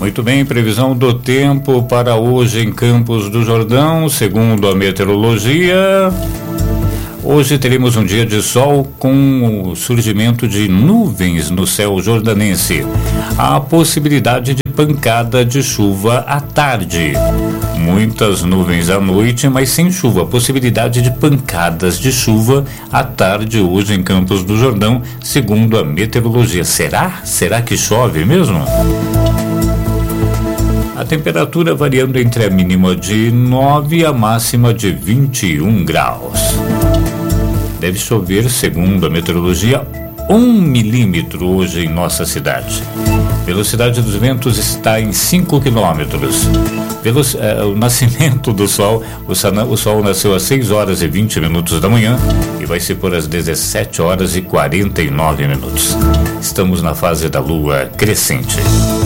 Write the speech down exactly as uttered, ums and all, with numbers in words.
Muito bem, previsão do tempo para hoje em Campos do Jordão, segundo a meteorologia. Hoje teremos um dia de sol com o surgimento de nuvens no céu jordanense. Há possibilidade de pancada de chuva à tarde. Muitas nuvens à noite, mas sem chuva. Possibilidade de pancadas de chuva à tarde hoje em Campos do Jordão, segundo a meteorologia. Será? Será que chove mesmo? A temperatura variando entre a mínima de nove e a máxima de vinte e um graus. Deve chover, segundo a meteorologia, um milímetro hoje em nossa cidade. Velocidade dos ventos está em cinco quilômetros. Pelo eh, o nascimento do sol, o, sana, o sol nasceu às seis horas e vinte minutos da manhã e vai se pôr às dezessete horas e quarenta e nove minutos. Estamos na fase da lua crescente.